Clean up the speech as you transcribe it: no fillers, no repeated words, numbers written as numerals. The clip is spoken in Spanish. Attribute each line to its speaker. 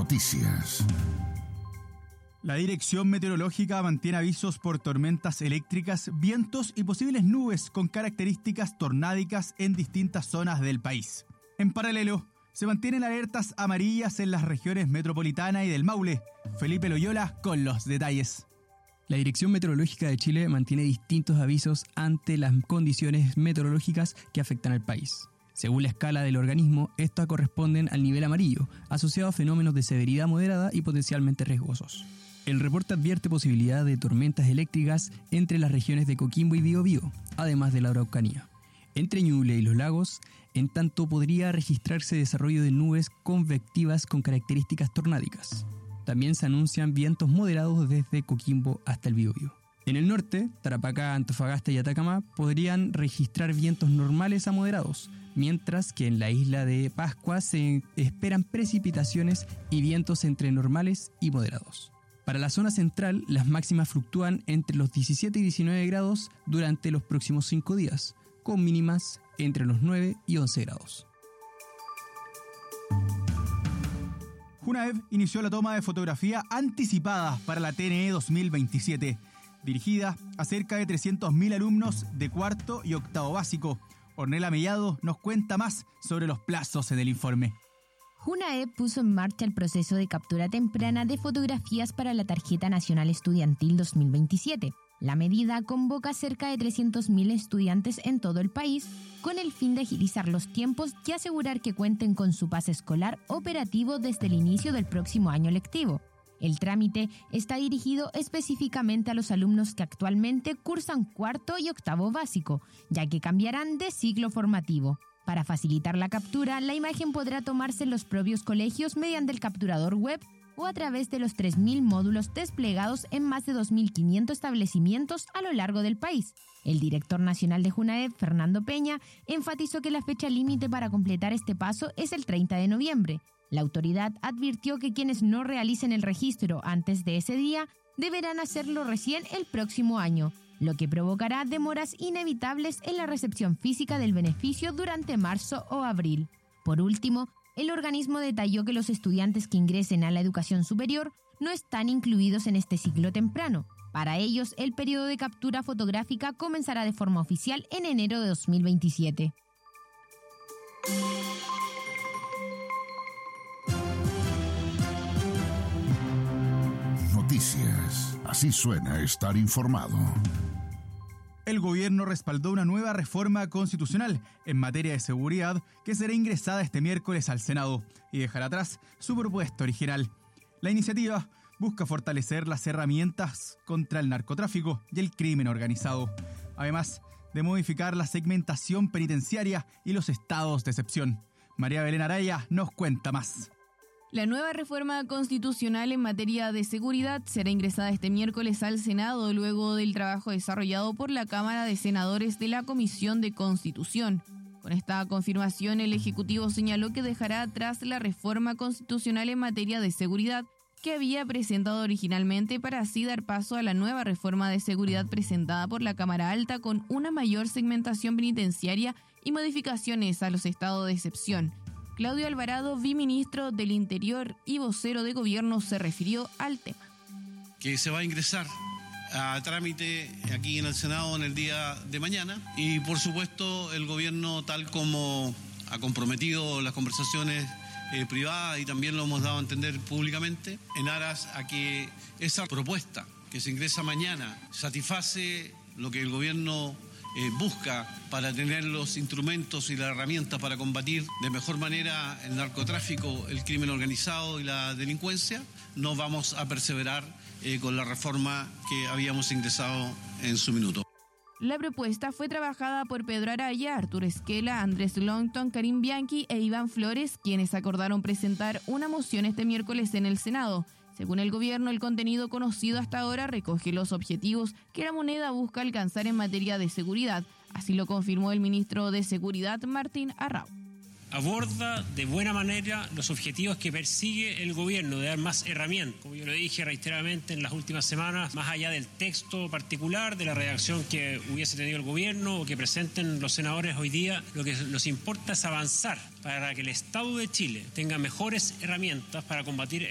Speaker 1: Noticias. La Dirección Meteorológica mantiene avisos por tormentas eléctricas, vientos y posibles nubes con características tornádicas en distintas zonas del país. En paralelo, se mantienen alertas amarillas en las regiones metropolitana y del Maule. Felipe Loyola con los detalles.
Speaker 2: La Dirección Meteorológica de Chile mantiene distintos avisos ante las condiciones meteorológicas que afectan al país. Según la escala del organismo, estas corresponden al nivel amarillo, asociado a fenómenos de severidad moderada y potencialmente riesgosos. El reporte advierte posibilidad de tormentas eléctricas entre las regiones de Coquimbo y Biobío, además de la Araucanía. Entre Ñuble y los lagos, en tanto podría registrarse desarrollo de nubes convectivas con características tornádicas. También se anuncian vientos moderados desde Coquimbo hasta el Biobío. En el norte, Tarapacá, Antofagasta y Atacama podrían registrar vientos normales a moderados, mientras que en la isla de Pascua se esperan precipitaciones y vientos entre normales y moderados. Para la zona central, las máximas fluctúan entre los 17 y 19 grados durante los próximos 5 días, con mínimas entre los 9 y 11 grados.
Speaker 1: Junaev inició la toma de fotografía anticipada para la TNE 2027, dirigida a cerca de 300.000 alumnos de cuarto y octavo básico. Ornella Mellado nos cuenta más sobre los plazos en el informe.
Speaker 3: Junaev puso en marcha el proceso de captura temprana de fotografías para la Tarjeta Nacional Estudiantil 2027. La medida convoca a cerca de 300.000 estudiantes en todo el país con el fin de agilizar los tiempos y asegurar que cuenten con su pase escolar operativo desde el inicio del próximo año lectivo. El trámite está dirigido específicamente a los alumnos que actualmente cursan cuarto y octavo básico, ya que cambiarán de ciclo formativo. Para facilitar la captura, la imagen podrá tomarse en los propios colegios mediante el capturador web o a través de los 3.000 módulos desplegados en más de 2.500 establecimientos a lo largo del país. El director nacional de Junaev, Fernando Peña, enfatizó que la fecha límite para completar este paso es el 30 de noviembre. La autoridad advirtió que quienes no realicen el registro antes de ese día deberán hacerlo recién el próximo año, lo que provocará demoras inevitables en la recepción física del beneficio durante marzo o abril. Por último, el organismo detalló que los estudiantes que ingresen a la educación superior no están incluidos en este ciclo temprano. Para ellos, el periodo de captura fotográfica comenzará de forma oficial en enero de 2027.
Speaker 1: Noticias. Así suena estar informado. El gobierno respaldó una nueva reforma constitucional en materia de seguridad que será ingresada este miércoles al Senado y dejará atrás su propuesta original. La iniciativa busca fortalecer las herramientas contra el narcotráfico y el crimen organizado, además de modificar la segmentación penitenciaria y los estados de excepción. María Belén Araya nos cuenta más.
Speaker 4: La nueva reforma constitucional en materia de seguridad será ingresada este miércoles al Senado luego del trabajo desarrollado por la Cámara de Senadores de la Comisión de Constitución. Con esta confirmación, el Ejecutivo señaló que dejará atrás la reforma constitucional en materia de seguridad que había presentado originalmente para así dar paso a la nueva reforma de seguridad presentada por la Cámara Alta con una mayor segmentación penitenciaria y modificaciones a los estados de excepción. Claudio Alvarado, viceministro del Interior y vocero de Gobierno, se refirió al tema.
Speaker 5: Que se va a ingresar a trámite aquí en el Senado en el día de mañana y por supuesto el Gobierno, tal como ha comprometido las conversaciones privadas y también lo hemos dado a entender públicamente, en aras a que esa propuesta que se ingresa mañana satisface lo que el Gobierno busca para tener los instrumentos y las herramientas para combatir de mejor manera el narcotráfico, el crimen organizado y la delincuencia. No vamos a perseverar con la reforma que habíamos ingresado en su minuto.
Speaker 4: La propuesta fue trabajada por Pedro Araya, Arturo Esquela, Andrés Longton, Karim Bianchi e Iván Flores, quienes acordaron presentar una moción este miércoles en el Senado. Según el gobierno, el contenido conocido hasta ahora recoge los objetivos que la moneda busca alcanzar en materia de seguridad. Así lo confirmó el ministro de Seguridad, Martín Arrau.
Speaker 6: Aborda de buena manera los objetivos que persigue el gobierno de dar más herramientas. Como yo lo dije reiteradamente en las últimas semanas, más allá del texto particular, de la redacción que hubiese tenido el gobierno o que presenten los senadores hoy día, lo que nos importa es avanzar para que el Estado de Chile tenga mejores herramientas para combatir